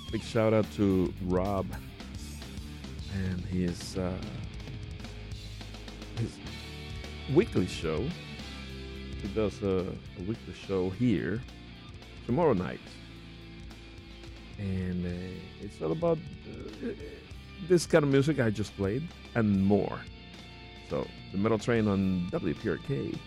Big shout out to Rob and his weekly show. He does a weekly show here tomorrow night, and it's all about this kind of music I just played and more. So the Metal Train on WPRK.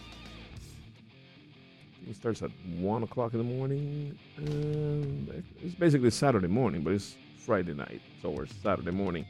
It starts at 1 o'clock in the morning. It's basically Saturday morning, but it's Friday night, so we're Saturday morning.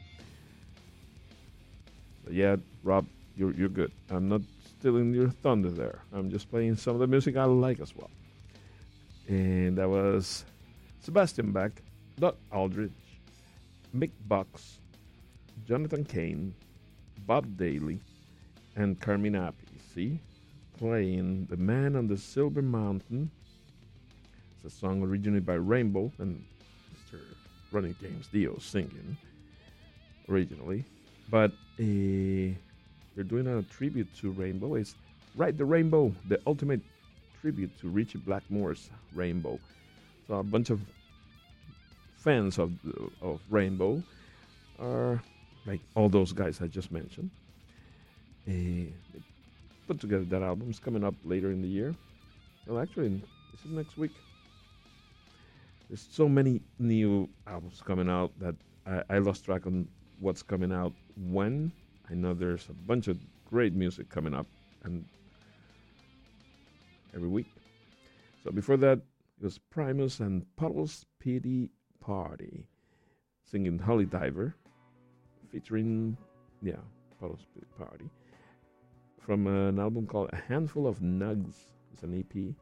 But yeah, Rob, you're good. I'm not stealing your thunder there. I'm just playing some of the music I like as well. And that was Sebastian Bach, Doug Aldrich, Mick Box, Jonathan Cain, Bob Daly, and Carmina Appice playing The Man on the Silver Mountain. It's a song originally by Rainbow and Mr. Ronnie James Dio singing originally. But they're doing a tribute to Rainbow. It's Ride the Rainbow, the ultimate tribute to Richie Blackmore's Rainbow. So a bunch of fans of Rainbow are like all those guys I just mentioned. They put together that album. It's coming up later in the year. Well, actually, this is next week. There's so many new albums coming out that I lost track on what's coming out when. I know there's a bunch of great music coming up and every week. So before that, it was Primus and Puddle's Pity Party singing Holy Diver, featuring, Puddle's Pity Party, from an album called A Handful of Nugs. It's an EP.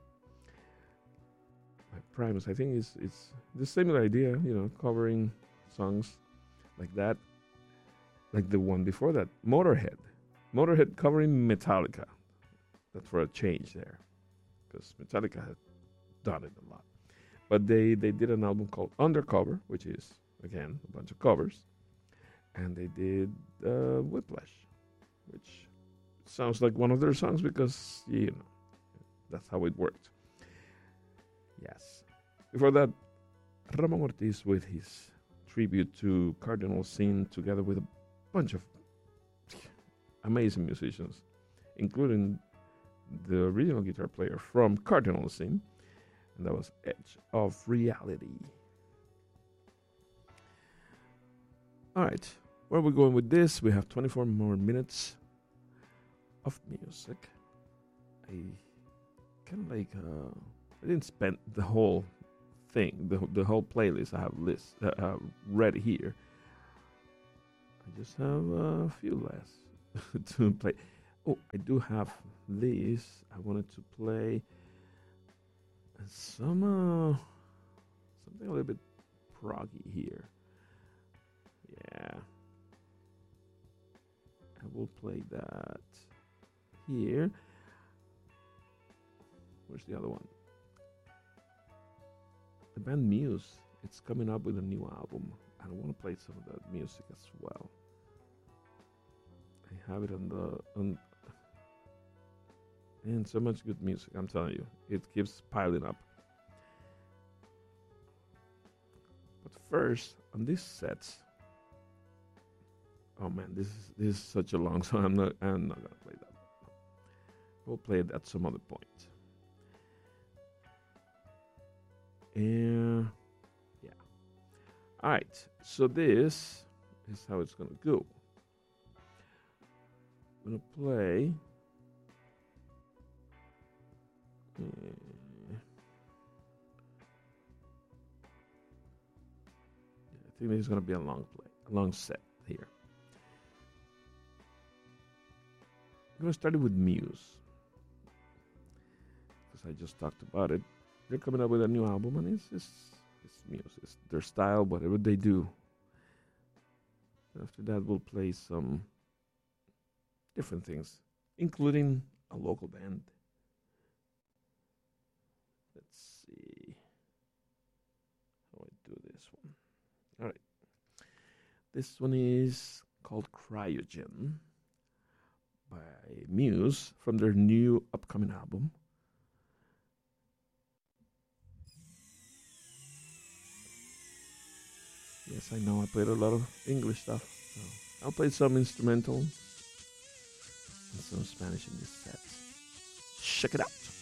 By Primus, I think it's the similar idea, covering songs like that, like the one before that, Motorhead covering Metallica. That's for a change there, because Metallica had done it a lot. But they did an album called Undercover, which is, again, a bunch of covers. And they did Whiplash, which sounds like one of their songs because, that's how it worked. Yes. Before that, Ramon Ortiz with his tribute to Cardinal Sin, together with a bunch of amazing musicians, including the original guitar player from Cardinal Sin, and that was Edge of Reality. All right, where are we going with this? We have 24 more minutes of music. I kind of like, I didn't spend the whole thing, the whole playlist I have ready here. I just have a few less to play. Oh, I do have this. I wanted to play something a little bit proggy here. Yeah, I will play that here. Where's the other one? The band Muse. It's coming up with a new album. I want to play some of that music as well. I have it and so much good music. I'm telling you, it keeps piling up. But first, on this set. Oh man, this is such a long song. I'm not gonna play that. We'll play it at some other point. And yeah. All right. So this is how it's gonna go. I'm gonna play. I think this is gonna be a long set here. I'm going to start it with Muse, because I just talked about it. They're coming up with a new album, and it's Muse. It's their style, whatever they do. After that, we'll play some different things, including a local band. Let's see how I do this one. All right. This one is called Cryogen by Muse from their new upcoming album. Yes, I know I played a lot of English stuff. So I'll play some instrumental and some Spanish in this set. Check it out.